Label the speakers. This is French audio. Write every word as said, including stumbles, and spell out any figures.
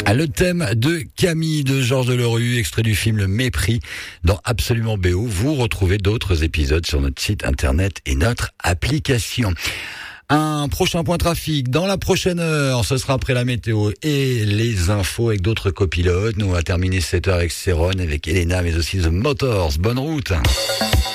Speaker 1: Le thème de Camille de Georges Delerue, extrait du film Le Mépris dans Absolument B O. Vous retrouvez d'autres épisodes sur notre site internet et notre application. Un prochain point trafic dans la prochaine heure, ce sera après la météo et les infos avec d'autres copilotes. Nous on va terminer cette heure avec Céron, avec Elena, mais aussi The Motors. Bonne route.